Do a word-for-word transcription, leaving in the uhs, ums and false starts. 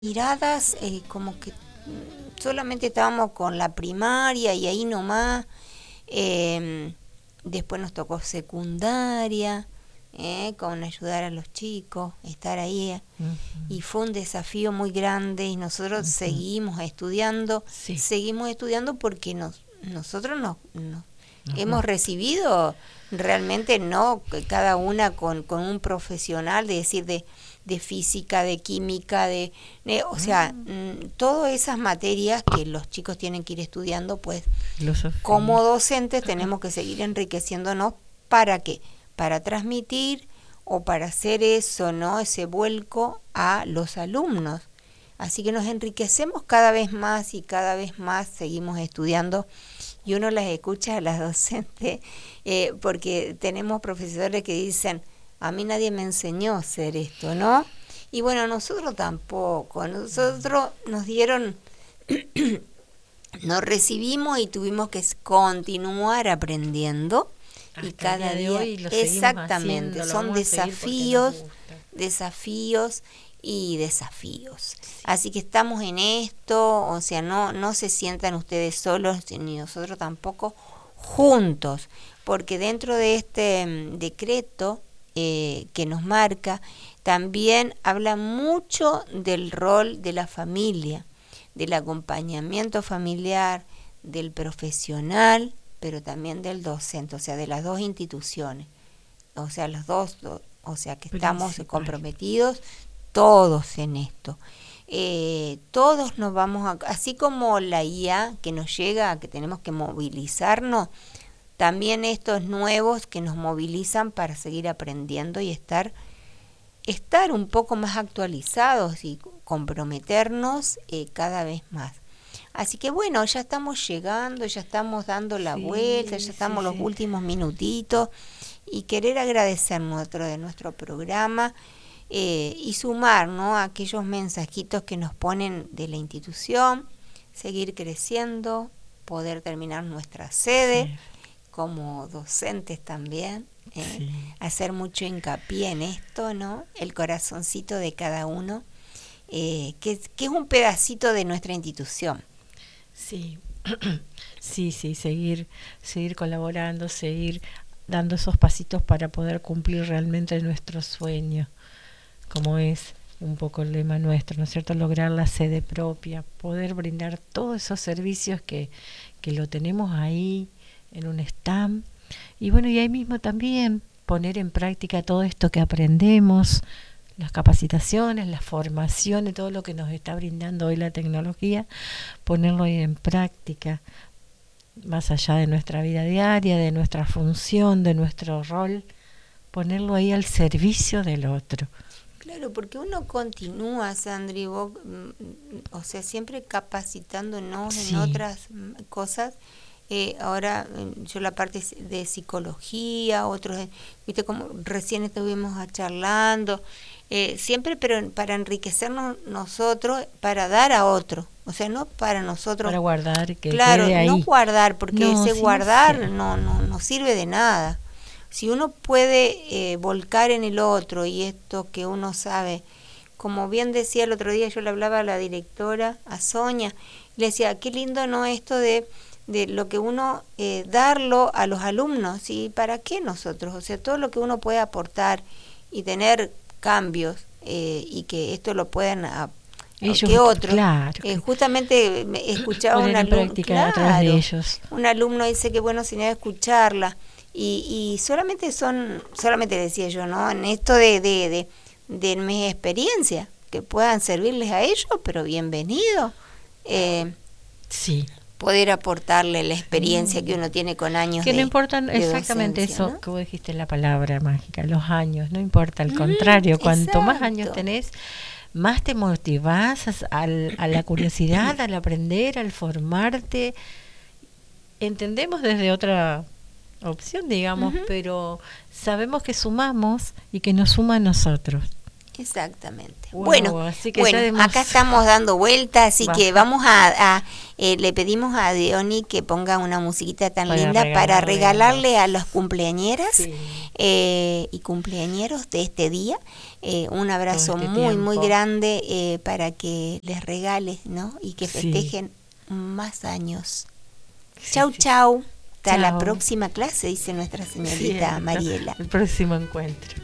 miradas eh, como que mm, solamente estábamos con la primaria y ahí nomás. eh, Después nos tocó secundaria, eh, con ayudar a los chicos, estar ahí, eh, Ujú, y fue un desafío muy grande y nosotros ujú. seguimos estudiando, Sí, seguimos estudiando porque nos, nosotros nos, nos nos hemos gusta. recibido realmente, no que cada una con, con un profesional, de decir, de, de física, de química, de, de- o sea, Mm, mm, todas esas materias que los chicos tienen que ir estudiando, pues como filosofía. docentes tenemos que seguir enriqueciéndonos. ¿Para qué? Para transmitir o para hacer eso, ¿no? Ese vuelco a los alumnos. Así que nos enriquecemos cada vez más y cada vez más seguimos estudiando, y uno las escucha a las docentes, eh, porque tenemos profesores que dicen, a mí nadie me enseñó a hacer esto, ¿no? Y bueno, nosotros tampoco, nosotros nos dieron, nos recibimos y tuvimos que continuar aprendiendo, y Hasta el cada día de día, hoy lo seguimos exactamente, haciendo, lo son vamos a seguir porque nos desafíos, gusta. desafíos y desafíos. Sí. Así que estamos en esto, o sea, no, no se sientan ustedes solos, ni nosotros tampoco, juntos, porque dentro de este mm, decreto eh, que nos marca, también habla mucho del rol de la familia, del acompañamiento familiar, del profesional, pero también del docente, o sea, de las dos instituciones, o sea, los dos, o sea, que estamos Principal. comprometidos todos en esto. Eh, todos nos vamos a, así como la I A que nos llega, que tenemos que movilizarnos, también estos nuevos que nos movilizan para seguir aprendiendo y estar, estar un poco más actualizados y comprometernos eh, cada vez más. Así que bueno, ya estamos llegando, ya estamos dando la vuelta, ya Sí, sí, estamos los sí. últimos minutitos, y querer agradecer nuestro de nuestro programa, eh, y sumar, ¿no?, aquellos mensajitos que nos ponen de la institución, seguir creciendo, poder terminar nuestra sede Sí, como docentes también, ¿eh? sí, Hacer mucho hincapié en esto, ¿no? El corazoncito de cada uno, eh, que, que es un pedacito de nuestra institución. sí. Sí, sí, seguir, seguir colaborando, seguir dando esos pasitos para poder cumplir realmente nuestro sueño, como es un poco el lema nuestro, ¿no es cierto? Lograr la sede propia, poder brindar todos esos servicios que, que lo tenemos ahí en un stand. Y bueno, y ahí mismo también poner en práctica todo esto que aprendemos, las capacitaciones, las formaciones, todo lo que nos está brindando hoy la tecnología, ponerlo ahí en práctica, más allá de nuestra vida diaria, de nuestra función, de nuestro rol, ponerlo ahí al servicio del otro. Claro, porque uno continúa, Sandri, vos, mm, o sea, siempre capacitándonos en Sí, otras mm, cosas. Eh, ahora mm, yo la parte de psicología, otros, eh, viste, como recién estuvimos a charlando, eh, siempre, pero para enriquecernos nosotros, para dar a otro, o sea, no para nosotros. para guardar, que Claro, quede no ahí. guardar, porque No, ese si no guardar sé. no, no, no sirve de nada. Si uno puede eh, volcar en el otro, y esto que uno sabe, como bien decía el otro día, yo le hablaba a la directora, a Sonia, y le decía, qué lindo, ¿no?, esto de, de lo que uno, eh, darlo a los alumnos, ¿y para qué nosotros? O sea, todo lo que uno puede aportar y tener cambios, eh, y que esto lo puedan a, Ellos, que otros. claro, Eh, que justamente me escuchaba poner un en alumno, práctica a través de claro, ellos. un alumno dice que bueno, sin escucharla, y, y solamente son, solamente decía yo, ¿no?, en esto de, de, de, de mi experiencia, que puedan servirles a ellos, pero bienvenido. Eh, Sí, Poder aportarle la experiencia que sí. uno tiene con años Que no de, importa de exactamente docencia, eso ¿no? que vos dijiste, la palabra mágica, los años, no importa, al Mm, contrario, cuanto más años exacto. tenés, más te motivás a, al- a la curiosidad, al aprender, al formarte. Entendemos desde otra opción, digamos, Ujú. pero sabemos que sumamos y que nos suma a nosotros. Exactamente. Bueno, Wow, así que ya bueno, hemos acá estamos dando vuelta, así que bajado vamos a, a eh, le pedimos a Diony que ponga una musiquita tan para linda para regalarle a los... regalarle a los cumpleañeras, Sí. eh, y cumpleañeros de este día, Eh, un abrazo este muy, muy tiempo. grande eh, para que les regales, ¿no? Y que Sí. festejen más años. Sí, Chau, sí. chau. Hasta la Chao. próxima clase, dice nuestra señorita Sí, Mariela. el próximo encuentro.